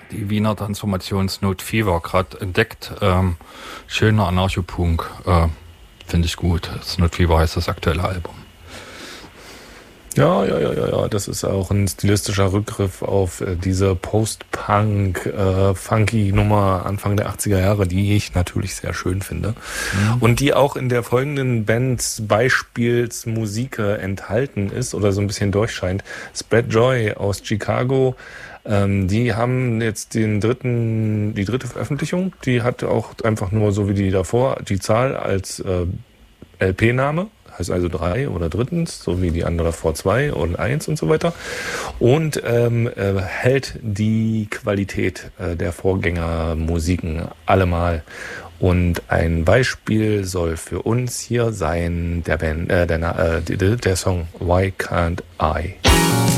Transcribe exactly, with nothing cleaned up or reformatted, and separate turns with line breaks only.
die Wiener Transformationsnote Fever gerade entdeckt. Ähm, schöner Anarchopunk, äh, finde ich gut. Note Fever heißt das aktuelle Album.
Ja, ja, ja, ja, ja, das ist auch ein stilistischer Rückgriff auf äh, diese Post-Punk, äh, funky Nummer Anfang der achtziger Jahre, die ich natürlich sehr schön finde. Mhm. Und die auch in der folgenden Bands Beispielsmusik enthalten ist oder so ein bisschen durchscheint. Spread Joy aus Chicago, ähm, die haben jetzt den dritten, die dritte Veröffentlichung, die hat auch einfach nur so wie die davor die Zahl als äh, L P-Name. Heißt also drei oder drittens, so wie die andere vor zwei und eins und so weiter. Und ähm, äh, hält die Qualität äh, der Vorgängermusiken allemal. Und ein Beispiel soll für uns hier sein der, Band, äh, der, äh, der, der Song Why Can't I?